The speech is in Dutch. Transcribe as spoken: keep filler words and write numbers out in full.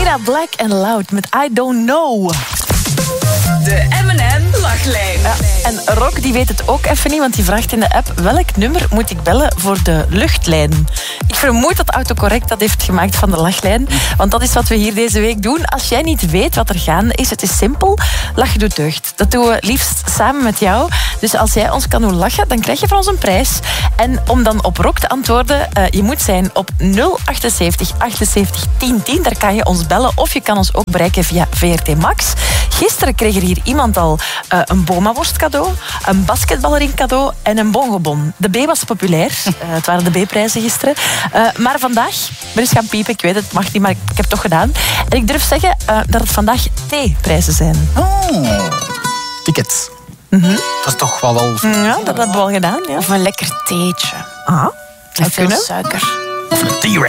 Nina Black and Loud met I Don't Know. De M en M lachlijn. Ja, en Rock die weet het ook even niet, want die vraagt in de app: welk nummer moet ik bellen voor de luchtlijn? Ik vermoed dat autocorrect dat heeft gemaakt van de lachlijn, want dat is wat we hier deze week doen. Als jij niet weet wat er gaande is, het is simpel. Lachen doet deugd. Dat doen we liefst samen met jou. Dus als jij ons kan doen lachen, dan krijg je van ons een prijs. En om dan op Rock te antwoorden, uh, je moet zijn op nul achtenzeventig achtenzeventig tien tien. Daar kan je ons bellen of je kan ons ook bereiken via V R T Max. Gisteren kreeg er hier iemand al uh, een Boma-worst cadeau, een basketballerink cadeau en een bongobon. De B was populair. Uh, het waren de B-prijzen gisteren. Uh, maar vandaag, er is gaan piepen, ik weet het, mag niet, maar ik, ik heb het toch gedaan. En ik durf zeggen uh, dat het vandaag T-prijzen zijn. Oh, tickets. Mm-hmm. Dat is toch wel wel... Ja, dat hebben we al gedaan. Ja. Of een lekker theetje. Ah, Met veel suiker. Of een T-Rex.